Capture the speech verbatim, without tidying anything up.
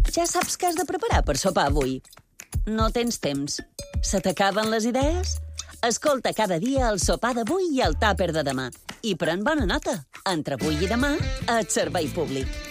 Ja saps què has de preparar per sopar avui. No tens temps. Se t'acaben les idees? Escolta cada dia el sopar d'avui i el tàper de demà. I pren bona nota. Entre avui i demà, et servei públic.